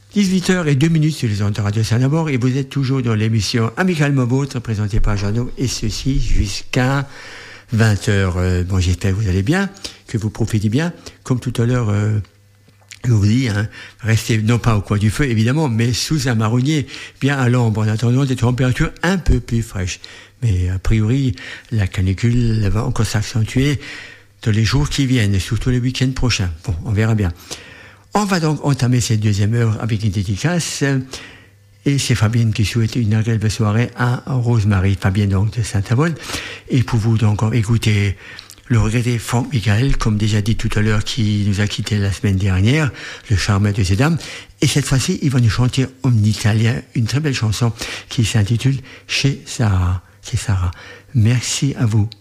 18h02 sur les ondes de Radio Saint-Labor et vous êtes toujours dans l'émission Amicalement Vôtre présentée par Jeannot et ceci jusqu'à 20h. Bon, j'espère que vous allez bien, que vous profitez bien. Comme tout à l'heure, je vous dis, restez non pas au coin du feu évidemment, mais sous un marronnier, bien à l'ombre en attendant des températures un peu plus fraîches. Mais a priori, la canicule va encore s'accentuer dans les jours qui viennent, surtout les week-ends prochains. Bon, on verra bien. On va donc entamer cette deuxième heure avec une dédicace. Et c'est Fabienne qui souhaite une agréable soirée à Rosemary. Fabienne donc de Saint-Avold. Et pour vous donc écouter le regretté Franck Michael, comme déjà dit tout à l'heure, qui nous a quittés la semaine dernière, le charmeur de ces dames. Et cette fois-ci, il va nous chanter en italien une très belle chanson qui s'intitule Chez Sarah. Merci à vous.